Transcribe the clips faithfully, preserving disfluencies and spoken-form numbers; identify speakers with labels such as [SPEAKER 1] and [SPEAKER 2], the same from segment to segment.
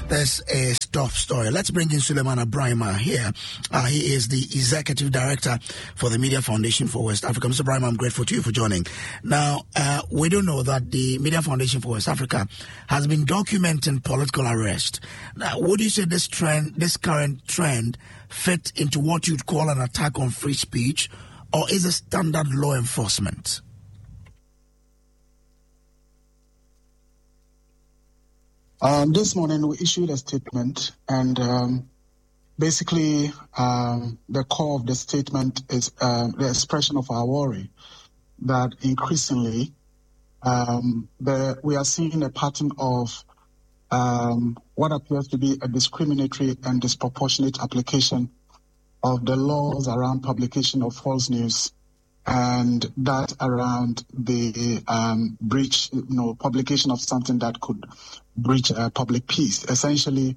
[SPEAKER 1] This is Top Story. Let's bring in Suleiman Abrahima here. Uh, he is the Executive Director for the Media Foundation for West Africa. Mister Abrahima, I'm grateful to you for joining. Now, uh, we do know that the Media Foundation for West Africa has been documenting political arrest. Now, would you say this trend, this current trend, fit into what you'd call an attack on free speech, or is it standard law enforcement?
[SPEAKER 2] Um, this morning we issued a statement, and um, basically um, the core of the statement is um, the expression of our worry that increasingly um, the, we are seeing a pattern of um, what appears to be a discriminatory and disproportionate application of the laws around publication of false news, and that around the um, breach, you know, publication of something that could breach uh, public peace. Essentially,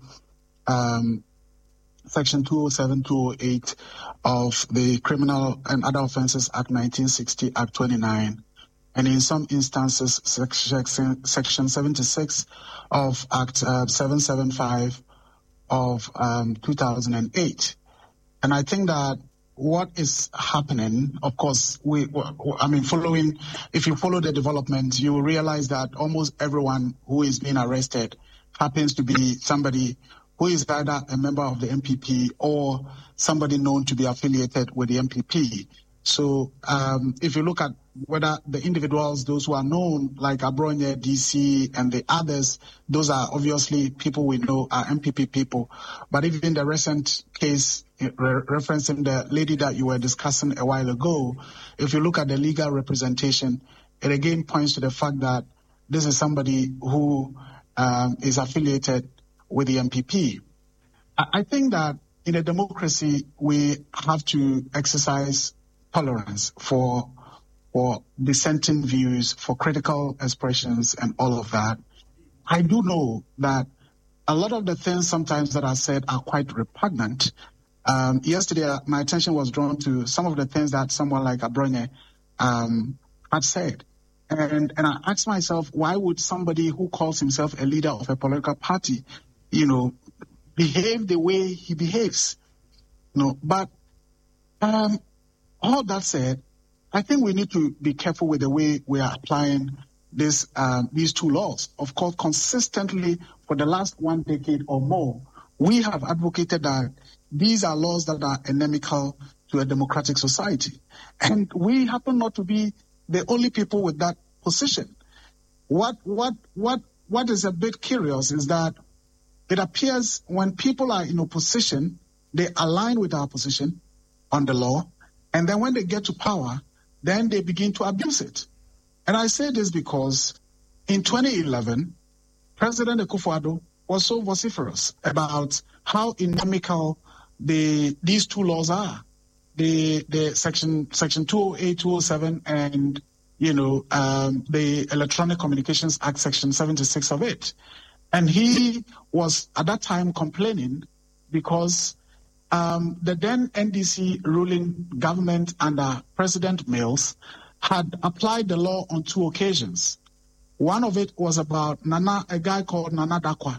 [SPEAKER 2] um, Section two oh seven, two oh eight of the Criminal and Other Offences Act nineteen sixty, Act twenty-nine, and in some instances, Section, section seventy-six of Act uh, seven seventy-five of um, two thousand eight. And I think that what is happening, of course, we, I mean, following, if you follow the development, you will realize that almost everyone who is being arrested happens to be somebody who is either a member of the M P P or somebody known to be affiliated with the M P P. So um, if you look at whether the individuals, those who are known, like Abronye, D C, and the others, those are obviously people we know are M P P people. But even the recent case re- referencing the lady that you were discussing a while ago, if you look at the legal representation, it again points to the fact that this is somebody who um, is affiliated with the M P P. I, I think that in a democracy, we have to exercise tolerance for for dissenting views, for critical expressions, and all of that. I do know that a lot of the things sometimes that are said are quite repugnant. Um, yesterday, uh, my attention was drawn to some of the things that someone like Abronye um, had said. And, and I asked myself, why would somebody who calls himself a leader of a political party, you know, behave the way he behaves? You know, but um, all that said, I think we need to be careful with the way we are applying this, um, these two laws. Of course, consistently for the last one decade or more, we have advocated that these are laws that are inimical to a democratic society. And we happen not to be the only people with that position. What, what, what, what is a bit curious is that it appears when people are in opposition, they align with our position on the law, and then when they get to power, then they begin to abuse it. And I say this because in twenty eleven, President Akufo-Addo was so vociferous about how inimical the these two laws are, the the section section two oh eight, two oh seven, and you know um, the Electronic Communications Act section seventy-six of it. And he was at that time complaining because Um, the then N D C ruling government under President Mills had applied the law on two occasions. One of it was about Nana, a guy called Nana Dakwa,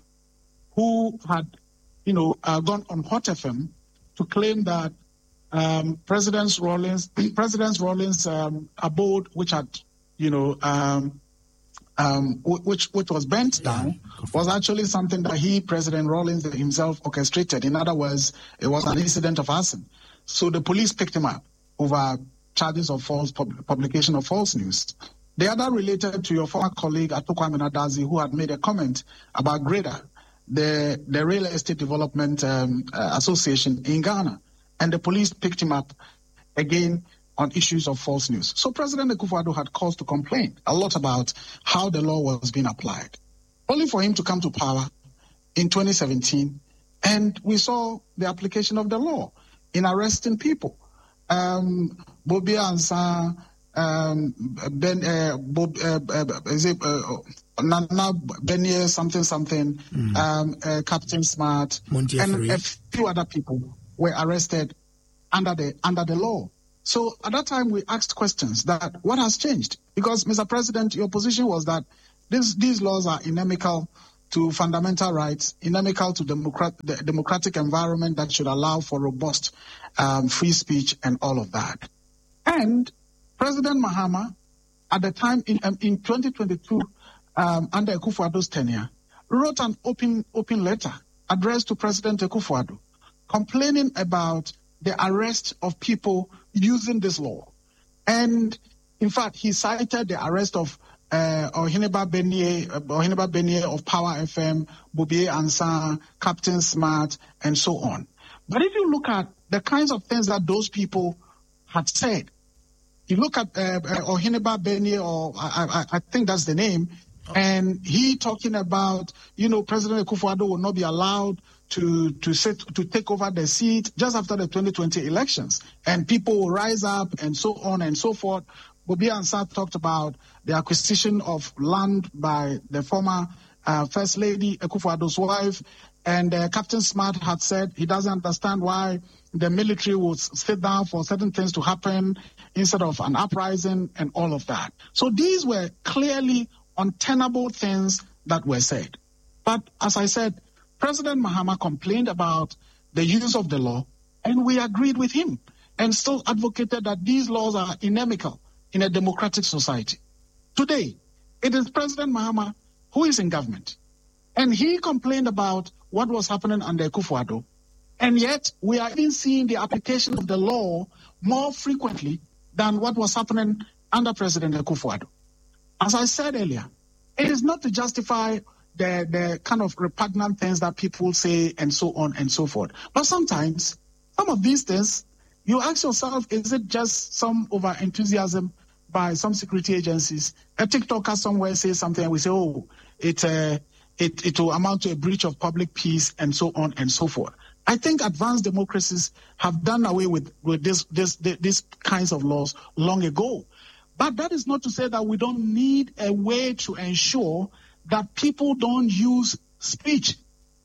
[SPEAKER 2] who had, you know, uh, gone on Hot F M to claim that um, President Rawlings, President Rawlings' um, abode, which had, you know, um, Um, which which was burnt down, was actually something that he, President Rawlings himself, orchestrated. In other words, it was an incident of arson. So the police picked him up over charges of false pub- publication of false news. The other related to your former colleague, Atoko Amenadazi, who had made a comment about GREDA, the, the Real Estate Development um, uh, Association in Ghana. And the police picked him up again on issues of false news. So President Akufo-Addo had cause to complain a lot about how the law was being applied, only for him to come to power in twenty seventeen, and we saw the application of the law in arresting people. Um, Bobby Ansa, um, Ben, uh, Bob, uh, uh, is it uh, Nana Benye, something, something, mm. um, uh, Captain Smart, Monty and Free. A few other people were arrested under the under the law. So at that time, we asked questions that what has changed? Because, Mister President, your position was that this, these laws are inimical to fundamental rights, inimical to democrat, the democratic environment that should allow for robust um, free speech and all of that. And President Mahama, at the time in, um, in twenty twenty-two, um, under Akufo-Addo's tenure, wrote an open, open letter addressed to President Akufo-Addo, complaining about the arrest of people using this law. And in fact, he cited the arrest of uh, Oheneba Benye, uh, Oheneba Benye of Power F M, Bobie Ansah, Captain Smart, and so on. But if you look at the kinds of things that those people had said, you look at uh, uh, Oheneba Benye, or I, I, I think that's the name, and he talking about, you know, President Akufo-Addo will not be allowed to to sit to take over the seat just after the twenty twenty elections, and people will rise up and so on and so forth. Bobie Ansah talked about the acquisition of land by the former uh, First Lady Akufo-Addo's wife, and uh, Captain Smart had said he doesn't understand why the military would sit down for certain things to happen instead of an uprising and all of that. So these were clearly untenable things that were said. But as I said, President Mahama complained about the use of the law, and we agreed with him and still advocated that these laws are inimical in a democratic society. Today, it is President Mahama who is in government, and he complained about what was happening under Akufo-Addo, and yet we are even seeing the application of the law more frequently than what was happening under President Akufo-Addo. As I said earlier, it is not to justify the, the kind of repugnant things that people say and so on and so forth. But sometimes, some of these things, you ask yourself, is it just some over-enthusiasm by some security agencies? A TikToker somewhere says something and we say, oh, it, uh, it, it will amount to a breach of public peace and so on and so forth. I think advanced democracies have done away with, with this, this, this, these kinds of laws long ago. But that is not to say that we don't need a way to ensure that people don't use speech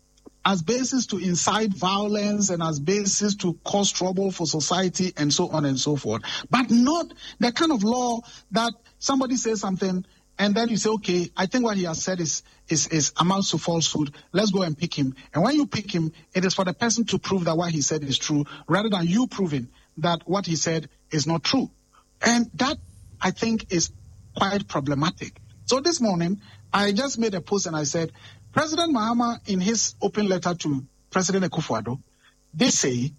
[SPEAKER 2] as basis to incite violence and as basis to cause trouble for society and so on and so forth. But not the kind of law that somebody says something and then you say, okay, I think what he has said is, is, is amounts to falsehood. Let's go and pick him. And when you pick him, it is for the person to prove that what he said is true rather than you proving that what he said is not true. And that, I think, is quite problematic. So this morning, I just made a post and I said, President Mahama, in his open letter to President Akufo-Addo, they say,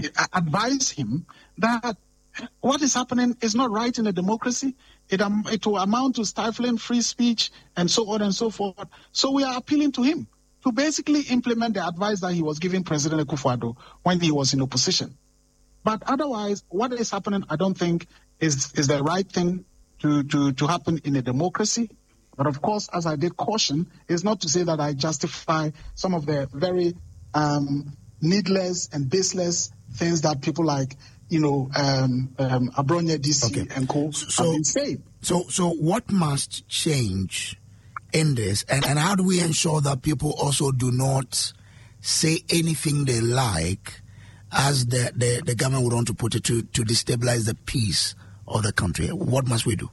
[SPEAKER 2] advise him that what is happening is not right in a democracy. It, um, it will amount to stifling free speech and so on and so forth. So we are appealing to him to basically implement the advice that he was giving President Akufo-Addo when he was in opposition. But otherwise, what is happening, I don't think, is, is the right thing to, to, to happen in a democracy. But of course, as I did caution, it's not to say that I justify some of the very um, needless and baseless things that people like, you know, um, um, Abronya D C okay. and co
[SPEAKER 1] so,
[SPEAKER 2] have been saying.
[SPEAKER 1] So, so what must change in this, and, and how do we ensure that people also do not say anything they like, as the, the, the government would want to put it, to, to destabilize the peace of the country? What must we do?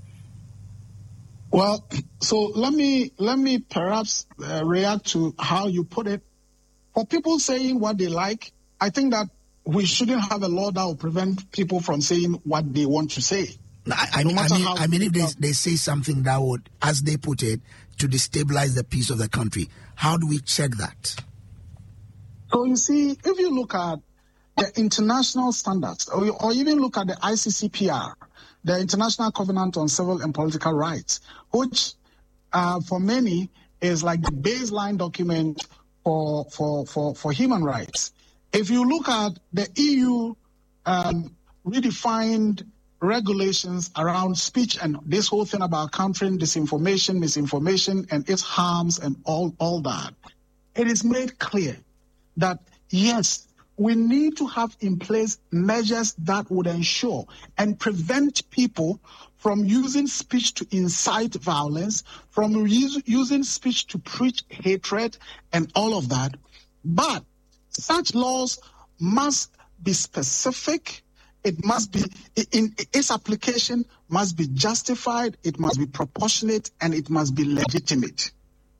[SPEAKER 2] Well, so let me let me perhaps uh, react to how you put it. For people saying what they like, I think that we shouldn't have a law that will prevent people from saying what they want to say.
[SPEAKER 1] I, I, no mean, I, mean, I mean, if they, they say something that would, as they put it, to destabilize the peace of the country, how do we check that?
[SPEAKER 2] So you see, if you look at the international standards, or, or even look at the I C C P R, the International Covenant on Civil and Political Rights, which uh, for many is like the baseline document for, for, for, for human rights. If you look at the E U um, redefined regulations around speech and this whole thing about countering disinformation, misinformation, and its harms and all, all that, it is made clear that, yes, we need to have in place measures that would ensure and prevent people from using speech to incite violence, from use, using speech to preach hatred and all of that. But such laws must be specific. It must be, in its application must be justified, it must be proportionate, and it must be legitimate.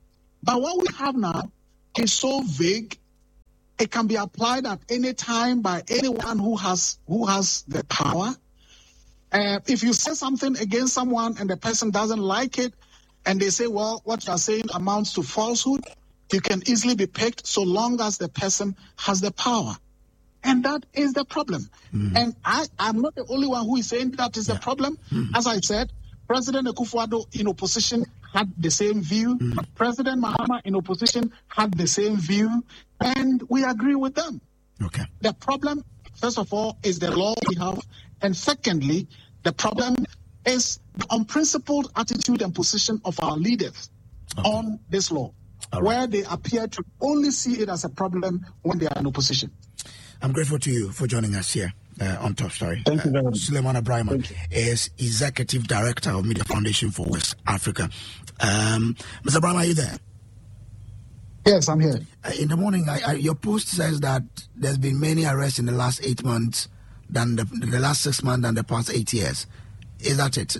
[SPEAKER 2] But what we have now is so vague. It can be applied at any time by anyone who has who has the power. Uh, if you say something against someone and the person doesn't like it, and they say, well, what you are saying amounts to falsehood, you can easily be picked so long as the person has the power. And that is the problem. Mm. And I, I'm not the only one who is saying that is yeah. the problem. Mm. As I said, President Akufo-Addo in opposition had the same view. Mm. President Mahama in opposition had the same view. And we agree with them.
[SPEAKER 1] Okay.
[SPEAKER 2] The problem, first of all, is the law we have. And secondly, the problem is the unprincipled attitude and position of our leaders okay. on this law, right. where they appear to only see it as a problem when they are in opposition.
[SPEAKER 1] I'm grateful to you for joining us here uh, on Top Story.
[SPEAKER 2] Thank you very much.
[SPEAKER 1] Uh, Suleiman Abraham is Executive Director of Media Foundation for West Africa. Um, Mister Abraham, are you there?
[SPEAKER 2] Yes, I'm here.
[SPEAKER 1] Uh, in the morning, I, I, your post says that there's been many arrests in the last eight months than the, the last six months than the past eight years. Is that it?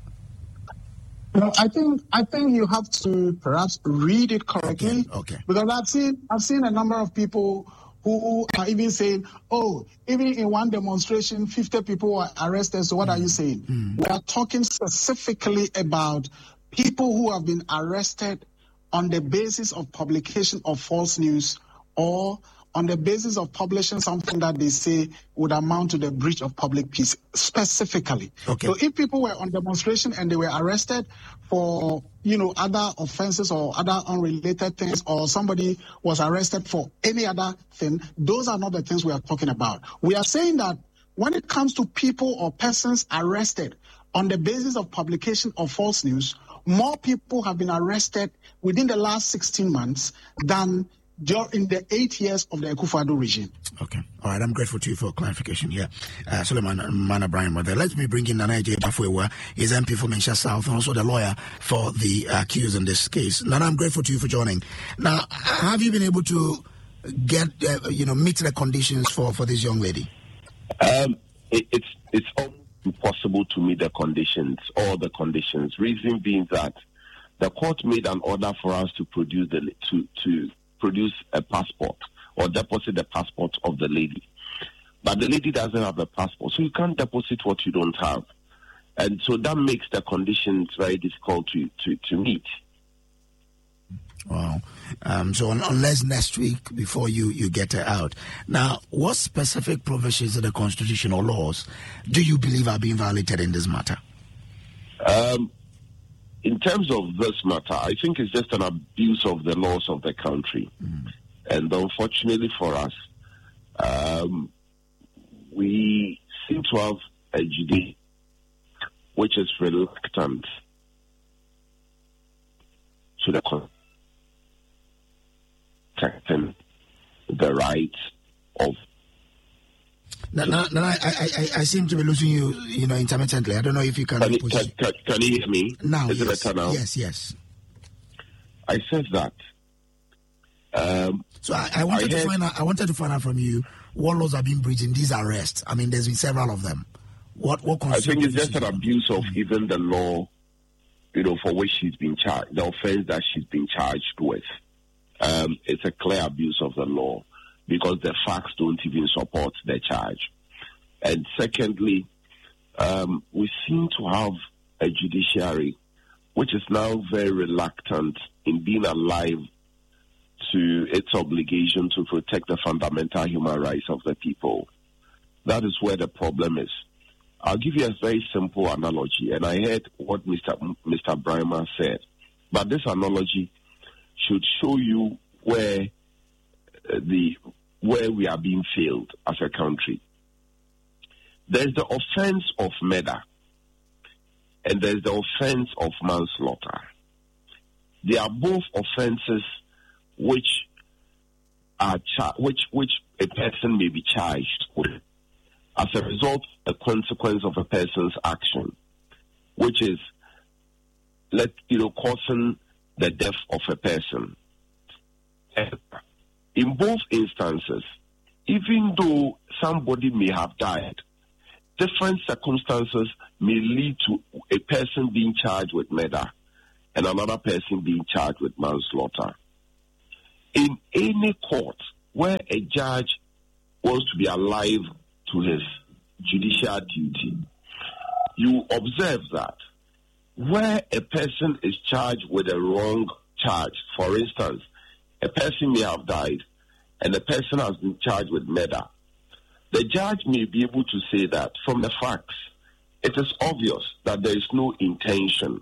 [SPEAKER 2] No, I think I think you have to perhaps read it correctly.
[SPEAKER 1] Okay. okay.
[SPEAKER 2] Because I've seen I've seen a number of people who are even saying, oh, even in one demonstration, fifty people were arrested. So what mm. are you saying? Mm. We are talking specifically about people who have been arrested on the basis of publication of false news or on the basis of publishing something that they say would amount to the breach of public peace, specifically.
[SPEAKER 1] Okay.
[SPEAKER 2] So if people were on demonstration and they were arrested for, you know, other offenses or other unrelated things, or somebody was arrested for any other thing, those are not the things we are talking about. We are saying that when it comes to people or persons arrested on the basis of publication of false news, more people have been arrested within the last sixteen months than during the eight years of the Akufo-Addo regime.
[SPEAKER 1] Okay. All right. I'm grateful to you for clarification here. Uh, Suleiman Abraham, let me bring in Nana J. Bafwewa, is M P for Mensah South, and also the lawyer for the accused in this case. Nana, I'm grateful to you for joining. Now, have you been able to get, uh, you know, meet the conditions for, for this young lady?
[SPEAKER 3] Um, it, it's it's almost impossible to meet the conditions, all the conditions. Reason being that the court made an order for us to produce the to to. produce a passport or deposit the passport of the lady. But the lady doesn't have a passport, so you can't deposit what you don't have. And so that makes the conditions very difficult to, to, to meet.
[SPEAKER 1] Wow. Um, so un- unless next week before you, you get her out. Now, what specific provisions of the Constitution or laws do you believe are being violated in this matter?
[SPEAKER 3] Um, In terms of this matter, I think it's just an abuse of the laws of the country. Mm. And unfortunately for us, um, we seem to have a judiciary which is reluctant to the protecting the rights of.
[SPEAKER 1] Now, now, now I, I, I seem to be losing you, you know, intermittently. I don't know if you can.
[SPEAKER 3] Can, you, can, can, can you hear me?
[SPEAKER 1] Now,
[SPEAKER 3] Is
[SPEAKER 1] yes,
[SPEAKER 3] it better now?
[SPEAKER 1] Yes, yes.
[SPEAKER 3] I said that. Um,
[SPEAKER 1] so I, I wanted I to heard, find out. I wanted to find out from you what laws are being breached in these arrests. I mean, there's been several of them. What? What?
[SPEAKER 3] I think it's just an abuse of even the law, you know, for which she's been charged, the offense that she's been charged with. Um, it's a clear abuse of the law, because the facts don't even support the charge. And secondly, um, we seem to have a judiciary which is now very reluctant in being alive to its obligation to protect the fundamental human rights of the people. That is where the problem is. I'll give you a very simple analogy, and I heard what Mister M- Mister Brima said, but this analogy should show you where uh, the where we are being failed as a country. There's the offense of murder, and there's the offense of manslaughter. They are both offenses which are char- which which a person may be charged with as a result, a consequence of a person's action, which is, let you know, causing the death of a person. And in both instances, even though somebody may have died, different circumstances may lead to a person being charged with murder and another person being charged with manslaughter. In any court where a judge wants to be alive to his judicial duty, you observe that where a person is charged with a wrong charge, for instance, a person may have died and the person has been charged with murder, the judge may be able to say that from the facts, it is obvious that there is no intention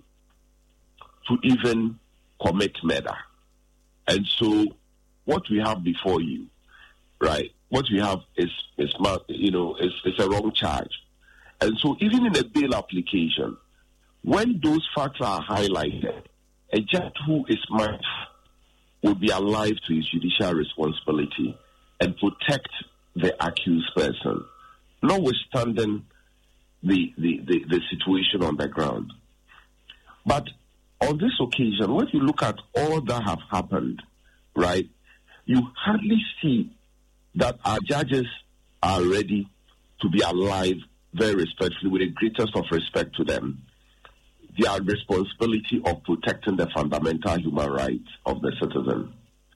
[SPEAKER 3] to even commit murder. And so what we have before you, right, what we have is, is you know, is, is a wrong charge. And so even in a bail application, when those facts are highlighted, a judge who is mindful will be alive to his judicial responsibility and protect the accused person, notwithstanding the, the, the, the situation on the ground. But on this occasion, when you look at all that have happened, right, you hardly see that our judges are ready to be alive very respectfully, with the greatest of respect to them, their responsibility of protecting the fundamental human rights of the citizen.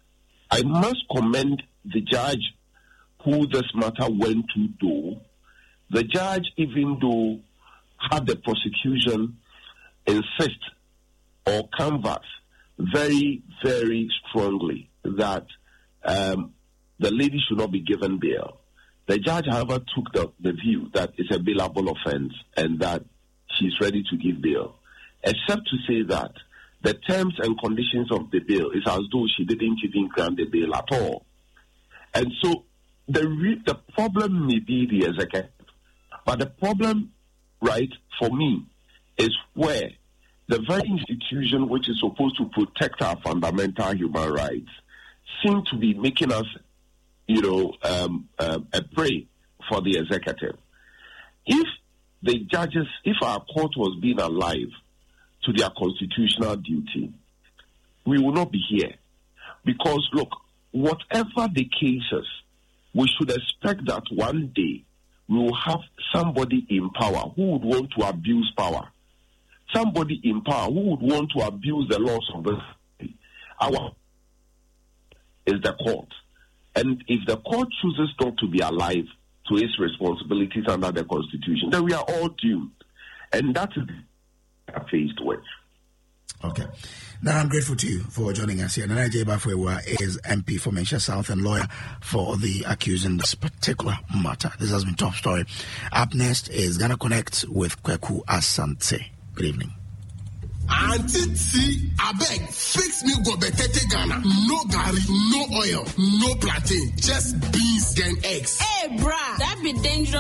[SPEAKER 3] I must commend the judge who this matter went to, though. The judge, even though had the prosecution insist or canvass very, very strongly that um, the lady should not be given bail, the judge, however, took the, the view that it's a bailable offense and that she's ready to give bail, except to say that the terms and conditions of the bail is as though she didn't even grant the bail at all. And so the re- the problem may be the executive, but the problem, right, for me, is where the very institution which is supposed to protect our fundamental human rights seem to be making us, you know, um, uh, a prey for the executive. If the judges, if our court was being alive to their constitutional duty, we will not be here. Because, look, whatever the cases, we should expect that one day we will have somebody in power who would want to abuse power. Somebody in power who would want to abuse the laws of the country. Our is the court. And if the court chooses not to be alive to its responsibilities under the Constitution, then we are all doomed. And that is what we are faced with.
[SPEAKER 1] Okay. Now, I'm grateful to you for joining us here. Nana J. Bafwewa is M P for Menchia South and lawyer for the accused in this particular matter. This has been Top Story. Up next is Ghana Connect with Kweku Asante. Good evening.
[SPEAKER 4] Auntie T, I beg, fix me go betete Ghana. No garri, no oil, no plantain, just beans and eggs.
[SPEAKER 5] Hey, bruh, that be dangerous.